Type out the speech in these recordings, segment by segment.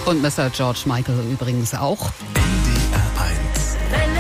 Und Mr. George Michael übrigens auch. NDR 1.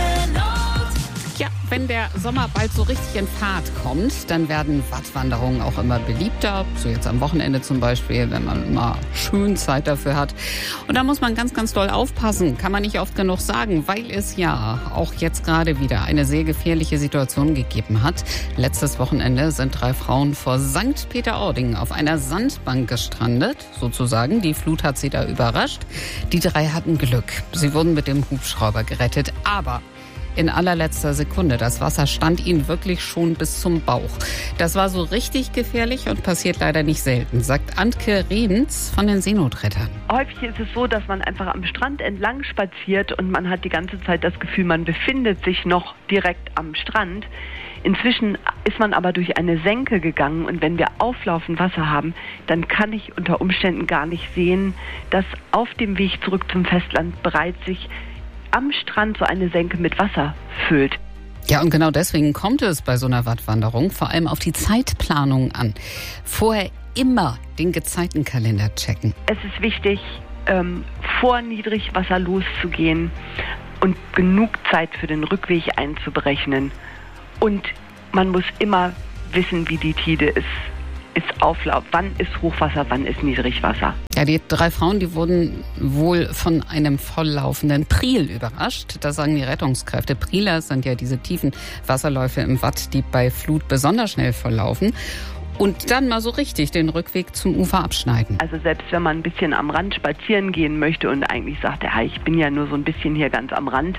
Ja, wenn der Sommer bald so richtig in Fahrt kommt, dann werden Wattwanderungen auch immer beliebter. So jetzt am Wochenende zum Beispiel, wenn man mal schön Zeit dafür hat. Und da muss man ganz, ganz doll aufpassen. Kann man nicht oft genug sagen, weil es ja auch jetzt gerade wieder eine sehr gefährliche Situation gegeben hat. Letztes Wochenende sind 3 Frauen vor St. Peter-Ording auf einer Sandbank gestrandet, sozusagen. Die Flut hat sie da überrascht. Die 3 hatten Glück. Sie wurden mit dem Hubschrauber gerettet, aber in allerletzter Sekunde. Das Wasser stand ihnen wirklich schon bis zum Bauch. Das war so richtig gefährlich und passiert leider nicht selten, sagt Antke Rehns von den Seenotrettern. Häufig ist es so, dass man einfach am Strand entlang spaziert und man hat die ganze Zeit das Gefühl, man befindet sich noch direkt am Strand. Inzwischen ist man aber durch eine Senke gegangen und wenn wir auflaufend Wasser haben, dann kann ich unter Umständen gar nicht sehen, dass auf dem Weg zurück zum Festland bereits sich am Strand so eine Senke mit Wasser füllt. Ja, und genau deswegen kommt es bei so einer Wattwanderung vor allem auf die Zeitplanung an. Vorher immer den Gezeitenkalender checken. Es ist wichtig, vor Niedrigwasser loszugehen und genug Zeit für den Rückweg einzuberechnen. Und man muss immer wissen, wie die Tide ist Auflauf. Wann ist Hochwasser, wann ist Niedrigwasser? Ja, die 3 Frauen, die wurden wohl von einem volllaufenden Priel überrascht. Das sagen die Rettungskräfte. Prieler sind ja diese tiefen Wasserläufe im Watt, die bei Flut besonders schnell volllaufen. Und dann mal so richtig den Rückweg zum Ufer abschneiden. Also selbst wenn man ein bisschen am Rand spazieren gehen möchte und eigentlich sagt, ja, ich bin ja nur so ein bisschen hier ganz am Rand,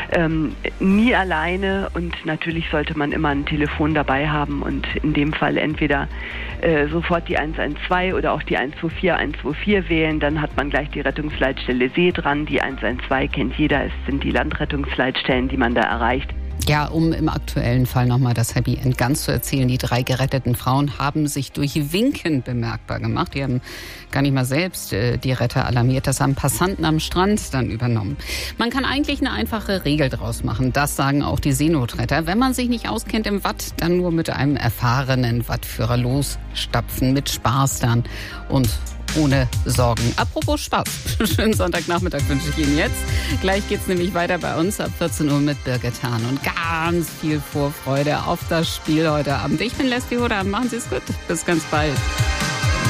nie alleine und natürlich sollte man immer ein Telefon dabei haben und in dem Fall entweder sofort die 112 oder auch die 124 wählen, dann hat man gleich die Rettungsleitstelle See dran, die 112 kennt jeder, es sind die Landrettungsleitstellen, die man da erreicht. Ja, um im aktuellen Fall nochmal das Happy End ganz zu erzählen. Die 3 geretteten Frauen haben sich durch Winken bemerkbar gemacht. Die haben gar nicht mal selbst die Retter alarmiert. Das haben Passanten am Strand dann übernommen. Man kann eigentlich eine einfache Regel draus machen. Das sagen auch die Seenotretter. Wenn man sich nicht auskennt im Watt, dann nur mit einem erfahrenen Wattführer losstapfen. Mit Spaß dann und ohne Sorgen. Apropos Spaß. Schönen Sonntagnachmittag wünsche ich Ihnen jetzt. Gleich geht's nämlich weiter bei uns ab 14 Uhr mit Birgit Hahn und ganz viel Vorfreude auf das Spiel heute Abend. Ich bin Leslie Hoda. Machen Sie es gut. Bis ganz bald.